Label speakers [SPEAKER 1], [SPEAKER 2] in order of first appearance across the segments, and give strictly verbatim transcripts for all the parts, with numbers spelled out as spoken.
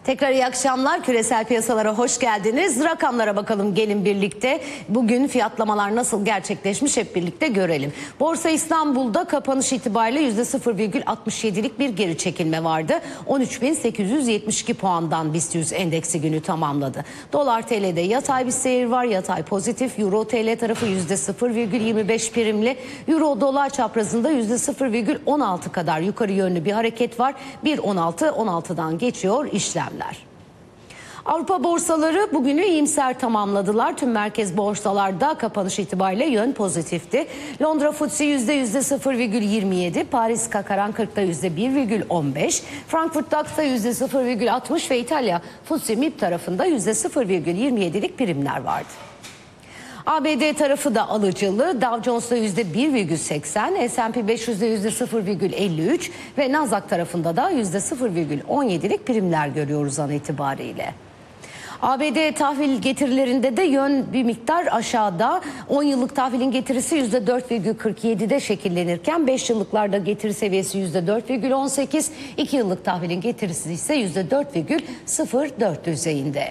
[SPEAKER 1] Tekrar iyi akşamlar. Küresel piyasalara hoş geldiniz. Rakamlara bakalım gelin birlikte. Bugün fiyatlamalar nasıl gerçekleşmiş hep birlikte görelim. Borsa İstanbul'da kapanış itibariyle yüzde sıfır virgül altmış yedilik bir geri çekilme vardı. on üç bin sekiz yüz yetmiş iki puandan BIST yüz endeksi günü tamamladı. Dolar T L'de yatay bir seyir var. Yatay pozitif. Euro T L tarafı yüzde sıfır virgül yirmi beş primli. Euro dolar çaprazında yüzde sıfır virgül on altı kadar yukarı yönlü bir hareket var. bir on altı on altıdan geçiyor işlemler. Avrupa borsaları bugünü iyimser tamamladılar. Tüm merkez borsalarda kapanış itibariyle yön pozitifti. Londra F T S E yüzde yüzde sıfır virgül yirmi yedi, Paris C A C Aran kırk'ta yüzde bir virgül on beş, Frankfurt DAX'ta yüzde sıfır virgül altmış ve İtalya F T S E M İ P tarafında yüzde sıfır virgül yirmi yedilik primler vardı. A B D tarafı da alıcılı. Dow Jones'da yüzde bir virgül seksen, S and P beş yüzde yüzde sıfır virgül elli üç ve Nasdaq tarafında da yüzde sıfır virgül on yedilik primler görüyoruz an itibariyle. A B D tahvil getirilerinde de yön bir miktar aşağıda. on yıllık tahvilin getirisi yüzde dört virgül kırk yedi'de şekillenirken beş yıllıklarda getiri seviyesi yüzde dört virgül on sekiz, iki yıllık tahvilin getirisi ise yüzde dört virgül sıfır dört düzeyinde.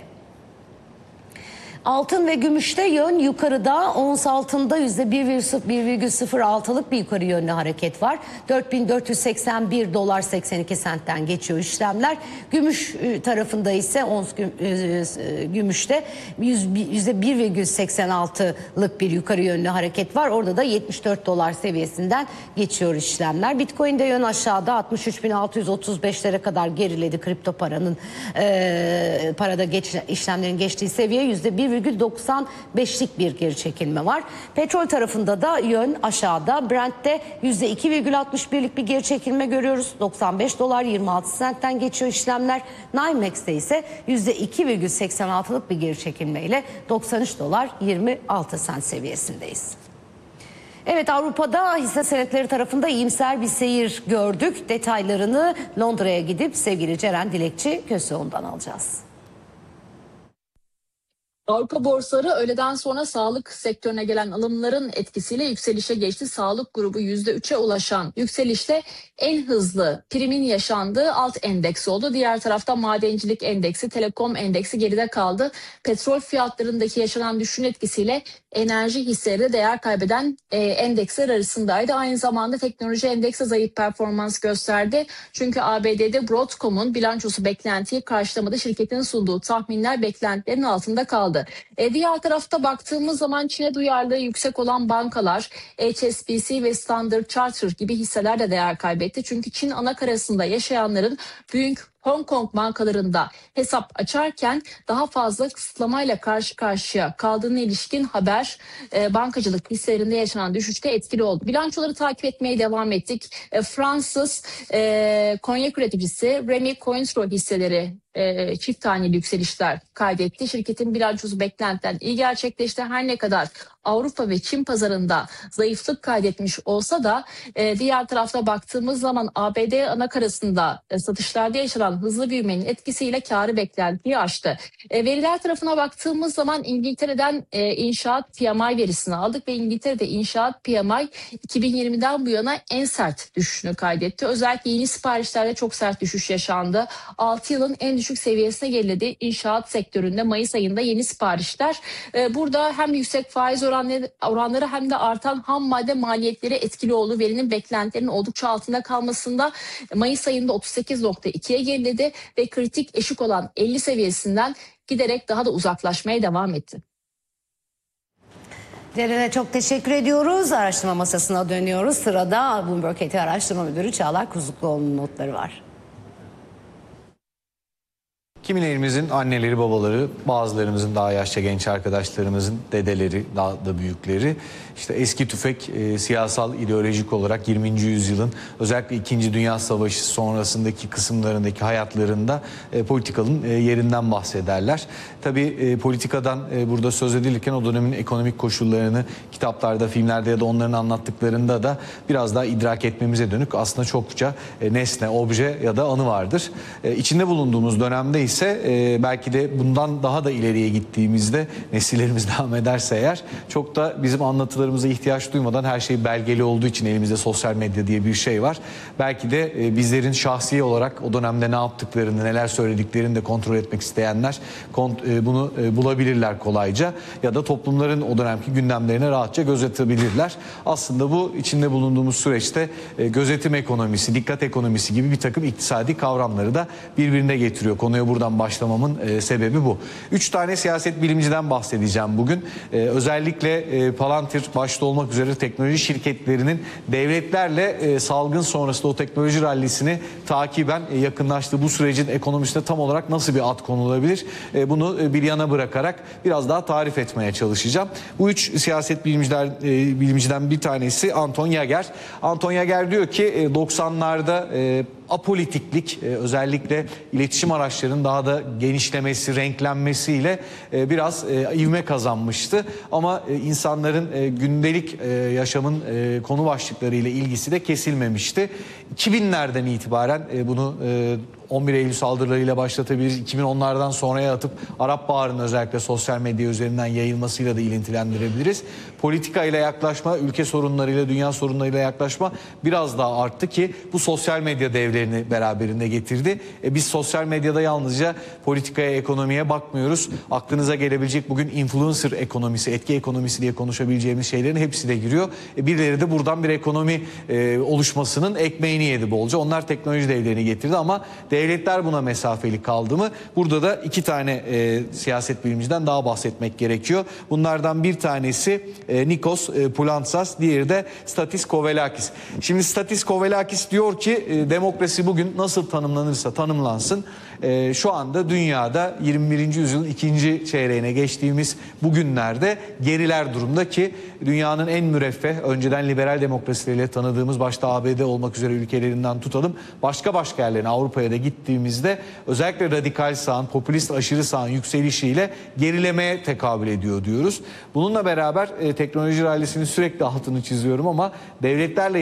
[SPEAKER 1] Altın ve gümüşte yön yukarıda. Ons altında yüzde bir virgül sıfır altı'lık bir yukarı yönlü hareket var. dört bin dört yüz seksen bir dolar seksen iki sentten geçiyor işlemler. Gümüş tarafında ise ons gümüşte yüzde bir virgül seksen altı'lık bir yukarı yönlü hareket var. Orada da yetmiş dört dolar seviyesinden geçiyor işlemler. Bitcoin'de yön aşağıda, altmış üç bin altı yüz otuz beş'lere kadar geriledi kripto paranın e, parada geç, işlemlerin geçtiği seviye yüzde bir virgül doksan beş'lik bir geri çekilme var. Petrol tarafında da yön aşağıda. Brent'te yüzde iki virgül altmış bir'lik bir geri çekilme görüyoruz. doksan beş dolar yirmi altı sentten geçiyor işlemler. NYMEX'te ise yüzde iki virgül seksen altı'lık bir geri çekilme ile doksan üç dolar yirmi altı sent seviyesindeyiz. Evet, Avrupa'da hisse senetleri tarafında iyimser bir seyir gördük. Detaylarını Londra'ya gidip sevgili Ceren Dilekçi Köseoğlu'ndan alacağız.
[SPEAKER 2] Avrupa borsaları öğleden sonra sağlık sektörüne gelen alımların etkisiyle yükselişe geçti. Sağlık grubu yüzde üç'e ulaşan yükselişte en hızlı primin yaşandığı alt endeks oldu. Diğer tarafta madencilik endeksi, telekom endeksi geride kaldı. Petrol fiyatlarındaki yaşanan düşün etkisiyle enerji hisseleri de değer kaybeden e, endeksler arasındaydı. Aynı zamanda teknoloji endeksi zayıf performans gösterdi. Çünkü A B D'de Broadcom'un bilançosu beklentiyi karşılamadı. Şirketin sunduğu tahminler beklentilerin altında kaldı. E, diğer tarafta baktığımız zaman Çin'e duyarlılığı yüksek olan bankalar, H S B C ve Standard Chartered gibi hisseler de değer kaybetti. Çünkü Çin anakarasında yaşayanların büyük Hong Kong bankalarında hesap açarken daha fazla kısıtlamayla karşı karşıya kaldığına ilişkin haber e, bankacılık hisselerinde yaşanan düşüşte etkili oldu. Bilançoları takip etmeye devam ettik. E, Fransız e, konyak üreticisi Rémy Cointreau hisseleri e, çift taneli yükselişler kaydetti. Şirketin bilançosu beklentiden iyi gerçekleşti. Her ne kadar Avrupa ve Çin pazarında zayıflık kaydetmiş olsa da e, diğer tarafta baktığımız zaman A B D anakarasında e, satışlarda yaşanan hızlı büyümenin etkisiyle karı beklentiyi aştı. E, veriler tarafına baktığımız zaman İngiltere'den e, inşaat P M I verisini aldık ve İngiltere'de inşaat P M I iki bin yirmi'den bu yana en sert düşüşünü kaydetti. Özellikle yeni siparişlerde çok sert düşüş yaşandı. altı yılın en düşük seviyesine geriledi inşaat sektöründe Mayıs ayında yeni siparişler. E, burada hem yüksek faiz oranları, oranları hem de artan ham madde maliyetleri etkili oldu. Verinin beklentilerinin oldukça altında kalmasında Mayıs ayında otuz sekiz nokta iki'ye geriledi ve kritik eşik olan elli seviyesinden giderek daha da uzaklaşmaya devam etti.
[SPEAKER 1] Ceren'e çok teşekkür ediyoruz. Araştırma masasına dönüyoruz. Sırada Bloomberg H T Araştırma Müdürü Çağlar Kuzukluoğlu'nun notları var.
[SPEAKER 3] Kimilerimizin anneleri, babaları, bazılarımızın daha yaşça genç arkadaşlarımızın dedeleri, daha da büyükleri işte eski tüfek e, siyasal ideolojik olarak yirminci yüzyılın özellikle İkinci Dünya Savaşı sonrasındaki kısımlarındaki hayatlarında e, politikanın e, yerinden bahsederler. Tabii e, politikadan e, burada söz edilirken o dönemin ekonomik koşullarını kitaplarda, filmlerde ya da onların anlattıklarında da biraz daha idrak etmemize dönük aslında çokça e, nesne, obje ya da anı vardır. E, içinde bulunduğumuz dönemde ise ise e, belki de bundan daha da ileriye gittiğimizde, nesillerimiz devam ederse eğer, çok da bizim anlatılarımıza ihtiyaç duymadan, her şey belgeli olduğu için elimizde sosyal medya diye bir şey var. Belki de e, bizlerin şahsi olarak o dönemde ne yaptıklarını, neler söylediklerini de kontrol etmek isteyenler kont- e, bunu e, bulabilirler kolayca, ya da toplumların o dönemki gündemlerine rahatça göz atabilirler. Aslında bu içinde bulunduğumuz süreçte e, gözetim ekonomisi, dikkat ekonomisi gibi bir takım iktisadi kavramları da birbirine getiriyor. Konuya buradan başlamamın e, sebebi bu. Üç tane siyaset bilimciden bahsedeceğim bugün. E, özellikle e, Palantir başta olmak üzere teknoloji şirketlerinin devletlerle e, salgın sonrasında o teknoloji rallisini takiben e, yakınlaştığı bu sürecin ekonomisine tam olarak nasıl bir ad konulabilir? E, bunu e, bir yana bırakarak biraz daha tarif etmeye çalışacağım. Bu üç siyaset bilimciler, e, bilimciden bir tanesi Anton Jaeger. Anton Jaeger diyor ki e, doksanlarda e, apolitiklik, e, özellikle iletişim araçlarının daha da genişlemesi, renklenmesiyle e, biraz e, ivme kazanmıştı. Ama e, insanların e, gündelik e, yaşamın e, konu başlıkları ile ilgisi de kesilmemişti. iki binlerden itibaren e, bunu e, on bir Eylül saldırılarıyla başlatabiliriz. iki bin onlardan sonraya atıp Arap Baharı'nın özellikle sosyal medya üzerinden yayılmasıyla da ilintilendirebiliriz. Politika ile yaklaşma, ülke sorunlarıyla, dünya sorunlarıyla yaklaşma biraz daha arttı ki bu sosyal medya devlerini beraberinde getirdi. E biz sosyal medyada yalnızca politikaya, ekonomiye bakmıyoruz. Aklınıza gelebilecek bugün influencer ekonomisi, etki ekonomisi diye konuşabileceğimiz şeylerin hepsi de giriyor. E birileri de buradan bir ekonomi e, oluşmasının ekmeğini yedi bolca. Onlar teknoloji devlerini getirdi ama devletler buna mesafeli kaldı mı? Burada da iki tane e, siyaset bilimciden daha bahsetmek gerekiyor. Bunlardan bir tanesi e, Nikos e, Poulantzas, diğeri de Statis Kovellakis. Şimdi Statis Kovellakis diyor ki e, demokrasi bugün nasıl tanımlanırsa tanımlansın, e, şu anda dünyada yirmi birinci yüzyılın ikinci çeyreğine geçtiğimiz bugünlerde geriler durumda ki dünyanın en müreffeh, önceden liberal demokrasileriyle tanıdığımız başta A B D olmak üzere ülkelerinden tutalım, başka başka yerlerine, Avrupa'ya da gittiğimizde özellikle radikal sağın, popülist aşırı sağın yükselişiyle gerilemeye tekabül ediyor diyoruz. Bununla beraber e, teknoloji rallisinin sürekli altını çiziyorum ama devletlerle